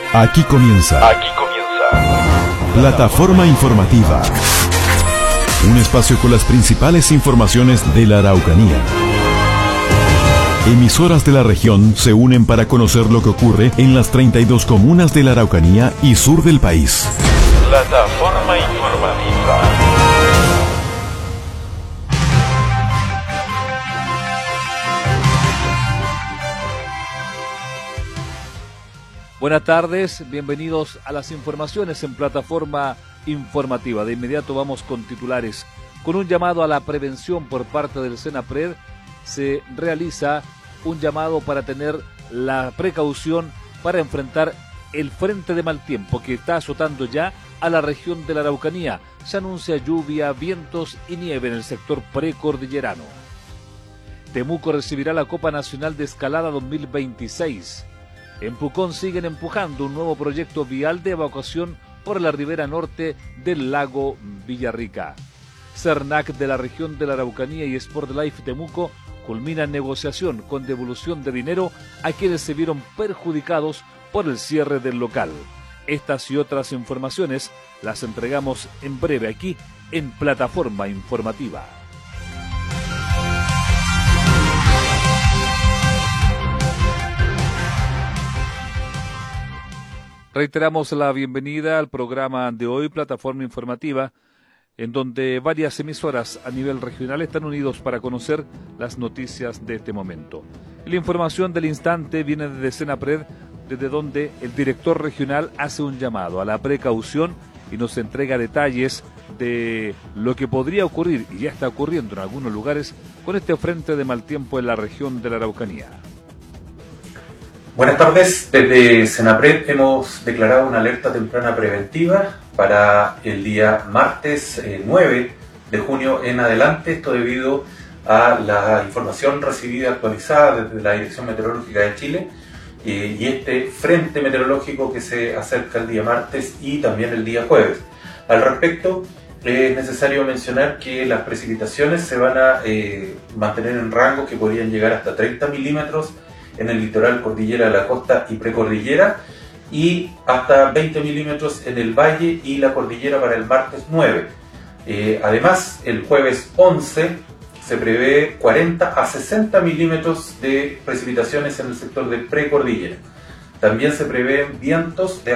Aquí comienza. Plataforma informativa. Un espacio con las principales informaciones de la Araucanía. Emisoras de la región se unen para conocer lo que ocurre en las 32 comunas de la Araucanía y sur del país. Plataforma informativa. Buenas tardes, bienvenidos a las informaciones en Plataforma Informativa. De inmediato vamos con titulares. Con un llamado a la prevención por parte del Senapred, se realiza un llamado para tener la precaución para enfrentar el frente de mal tiempo que está azotando ya a la región de la Araucanía. Se anuncia lluvia, vientos y nieve en el sector precordillerano. Temuco recibirá la Copa Nacional de Escalada 2026. En Pucón siguen empujando un nuevo proyecto vial de evacuación por la ribera norte del lago Villarrica. CERNAC de la región de la Araucanía y Sport Life Temuco culminan negociación con devolución de dinero a quienes se vieron perjudicados por el cierre del local. Estas y otras informaciones las entregamos en breve aquí en Plataforma Informativa. Reiteramos la bienvenida al programa de hoy, Plataforma Informativa, en donde varias emisoras a nivel regional están unidos para conocer las noticias de este momento. La información del instante viene desde Senapred, desde donde el director regional hace un llamado a la precaución y nos entrega detalles de lo que podría ocurrir, y ya está ocurriendo en algunos lugares, con este frente de mal tiempo en la región de la Araucanía. Buenas tardes, desde Senapred hemos declarado una alerta temprana preventiva para el día martes 9 de junio en adelante, esto debido a la información recibida actualizada desde la Dirección Meteorológica de Chile y este frente meteorológico que se acerca el día martes y también el día jueves. Al respecto, es necesario mencionar que las precipitaciones se van a mantener en rangos que podrían llegar hasta 30 milímetros en el litoral, cordillera de la costa y precordillera, y hasta 20 milímetros en el valle y la cordillera para el martes 9. Además, el jueves 11 se prevé 40 a 60 milímetros de precipitaciones en el sector de precordillera. También se prevén vientos de